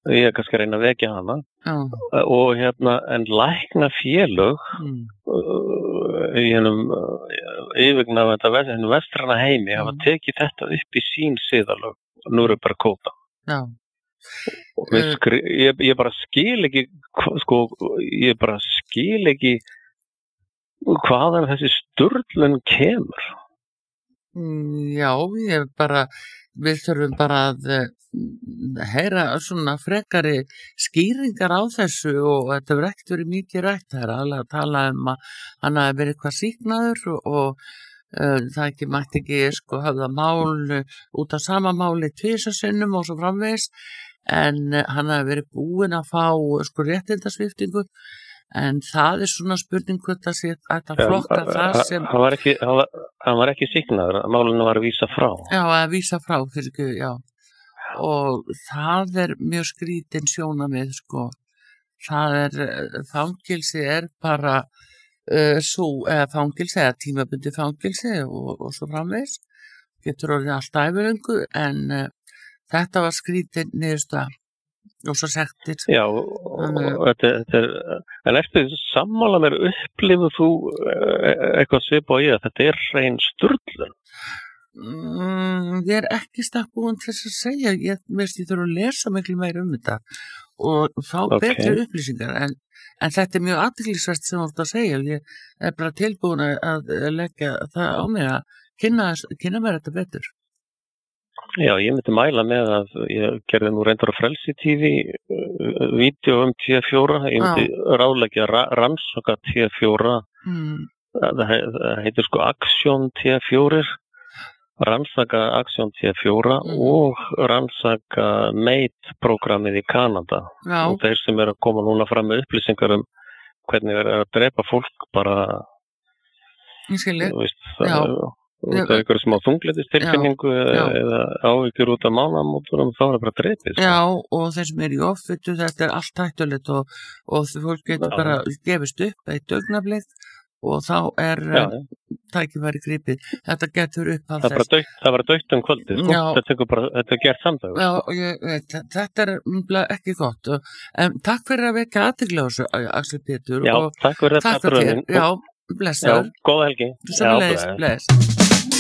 ég kannski að reyna að vekja hana og en læknafélög í hennum yfirgnæfandi vestræna heimi hafa tekið þetta upp í sín siðalög og nú eru bara kóta. Já. Og ég bara skil ekki hvaðan þessi sturlun kemur. Já, við þurfum bara að heyra svona frekari skýringar á þessu og þetta hefur ekkert verið mikið rætt. Það alveg að tala að hann hafi verið eitthvað sýknaður og það mætti ekki höfða mál út af sama máli 2 sinnum og svo framvegis, en hann hafi verið búinn að fá réttindasviptingu. En það svona spurning hvort það sé að flokka það sem... Hann var ekki sýknaður, málinu var að vísa frá. Já, að vísa frá, fyrir ekki, já. Og það mjög skrítin sjónarmið, fangilsi bara fangilsi eða tímabundið fangilsi og svo framvegis. Getur orðið allt ævilöngu, en þetta var skrítin niðurstaða. Og svo sektir. Já, en eftir sammála mér upplifur þú eitthvað svipað á ég að þetta hrein sturlun? Ég ekki stakkbúin til þess að segja. Ég þurfa að lesa miklu meira þetta og fá betri upplýsingar, en þetta mjög athyglisvert sem þú ert að segja. Ég bara tilbúin að leggja það á mig að kynna mér þetta betur. Já, ég myndi mæla með að ég gerði nú reyndar á Frelsi TV vídeó T4, ég myndi ráðleggja rannsaka T4, það heitir Action T4, rannsaka Action T4 og rannsaka MATE-prógrammið í Kanada. Og þeir sem að koma núna fram með upplýsingar hvernig að drepa fólk bara, það eitthvað sem á þunglyndistilfinningu eða áhyggjur út af mánaðamótunum, þá það bara drepið. Já, og þeir sem í offitu, þetta allt hættulegt og fólk getur bara gefist upp eitt augnablik og þá tækifæri gripið. Þetta getur upp af þess. Það var dautt kvöldið, þetta gert samdag. Já, þetta ekki gott. Takk fyrir að vekja athygli á þessu, Axel Pétur. Já, takk fyrir þetta. Já, blessaður. Já, góða helgi. Bless.